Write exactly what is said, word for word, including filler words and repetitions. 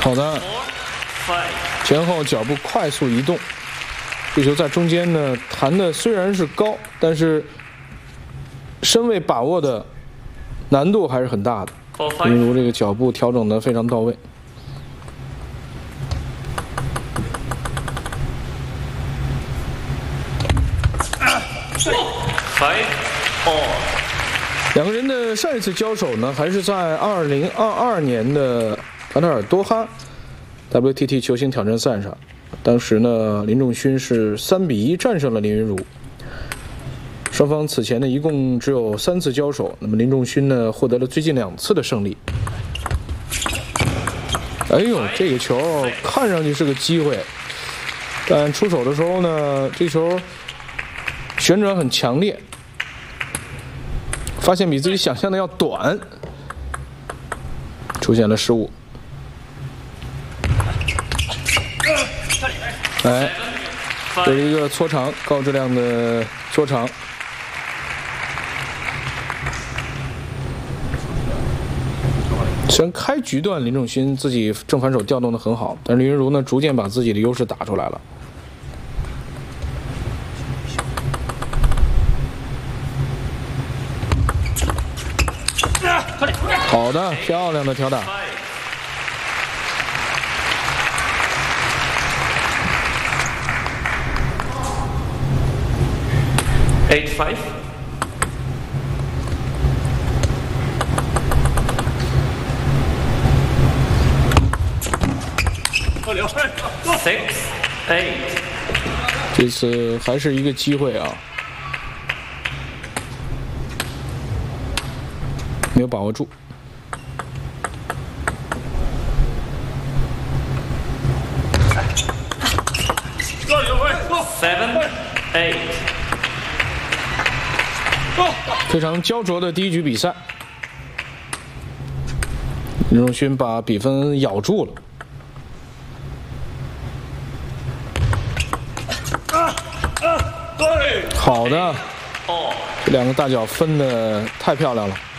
好的，前后脚步快速移动，这球在中间呢弹的虽然是高，但是身位把握的难度还是很大的。林昀这个脚步调整的非常到位。两个人的上一次交手呢，还是在二零二二年的卡塔尔多哈 W T T 球星挑战赛上。当时呢，林仲勋是三比一战胜了林昀儒。双方此前呢一共只有三次交手，那么林仲勋呢获得了最近两次的胜利。哎呦，这个球看上去是个机会，但出手的时候呢，这球旋转很强烈。发现比自己想象的要短，出现了失误。哎，这是一个搓长，高质量的搓长。虽然开局段林仲勋自己正反手调动的很好，但是林昀儒呢逐渐把自己的优势打出来了。好的，漂亮的挑打。 Eight five. Six eight. 这次还是一个机会啊，没有把握住。 Seven eight. 非常焦灼的第一局比赛，林仲勋把比分咬住了。好的，这两个大脚分的太漂亮了。